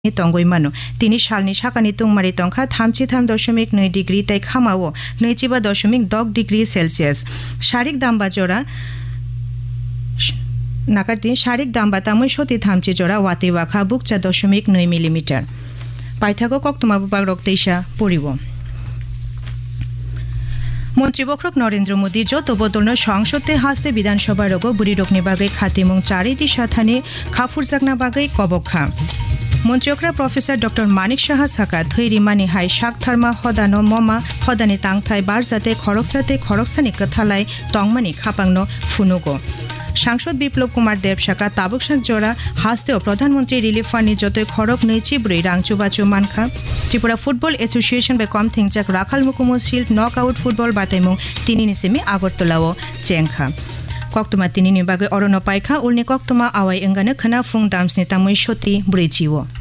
তঙ্গইমানো তিনি সালনি সাকানি তুংমারি তংখা 33.2 ডিগ্রি তাই খামাও 25.10 degree Celsius শারীরিক দাম্বা জোড়া নাকারদিন শারীরিক দাম্বা তামই সতি থামচি জোড়া ওয়াতি ওয়াখা বুকচা 0.9 মিলিমিটার পাইথাগো কক্তমাবু বাগ রক্তেইসা পড়িব মন্ত্রী বক্রক নরেন্দ্র মোদী যত বদলন সংসদে হাসতে বিধানসভা রোগ বুড়ি রোগনি বাগে খাতিমুং চারি দিশা থানে খাফুরজাগনা বাগে কবক্ষা মন্ত্রীকরা প্রফেসর ডক্টর মানিক সাহা সাকা থৈরিমানি হাই শাক থার্মা হদানো মমা হদানি তাংথাই বারজাতে খরকসানি কথালাই তংমানি খাপাংনো ফুনুগো সাংসদ বিপ্লব কুমার দেব শাখা তাবুকশাক জোড়া হাসতেও প্রধানমন্ত্রী রিলিফ ফান্ডনি যতই খরক নৈচিব্রই রাংচুবাচু মানখা ত্রিপুরা ফুটবল এসোসিয়েশন বে কম থিংচাক রাখাল মুকুমু শিল্ড নক আউট ফুটবল বাতাইমুং তিনি নিসেমি আগরতলাও চেংখা কক্তমা তিনি নিবাগে অরণ্য পাইখা উলনি কক্তমা আওয়াই এঙ্গানে খানা ফুং দামসনি তামুই সতী ব্রিজিও